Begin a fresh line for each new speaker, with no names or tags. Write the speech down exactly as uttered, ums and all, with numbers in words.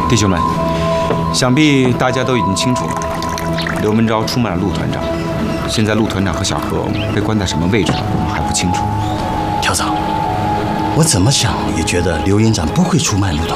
弟兄们，想必大家都已经清楚，刘文昭出卖了陆团长。现在陆团长和小何被关在什么位置上，我们还不清楚。
条长，我怎么想也觉得刘营长不会出卖陆团